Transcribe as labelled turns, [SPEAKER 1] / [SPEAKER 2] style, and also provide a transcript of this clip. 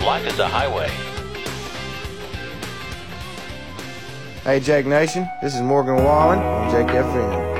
[SPEAKER 1] Life is a highway.
[SPEAKER 2] Hey, Jake Nation, this is Morgan Wallen on Jake FM.